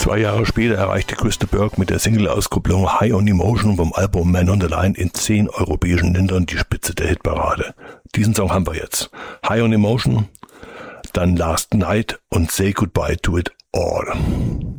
2 Jahre später erreichte Chris de Burgh mit der Single-Auskopplung High on Emotion vom Album Man on the Line in 10 europäischen Ländern die Spitze der Hitparade. Diesen Song haben wir jetzt. High on Emotion, dann Last Night und Say Goodbye to It All.